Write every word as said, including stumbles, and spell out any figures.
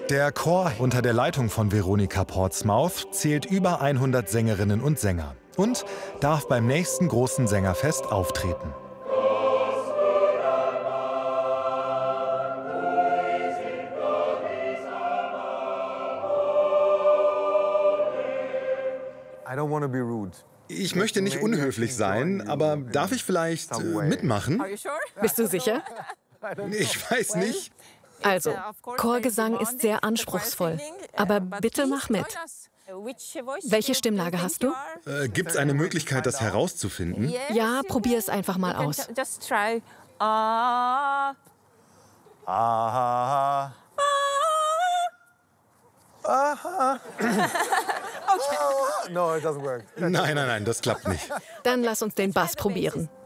Der Chor unter der Leitung von Veronica Portsmouth zählt über hundert Sängerinnen und Sänger und darf beim nächsten großen Sängerfest auftreten. Ich möchte nicht unhöflich sein, aber darf ich vielleicht äh, mitmachen? Bist du sicher? Ich weiß nicht. Also, Chorgesang ist sehr anspruchsvoll, aber bitte mach mit. Welche Stimmlage hast du? Äh, Gibt es eine Möglichkeit, das herauszufinden? Ja, probier es einfach mal aus. Aha. Aha. No, it doesn't work. Nein, nein, nein, das klappt nicht. Dann lass uns den Bass probieren.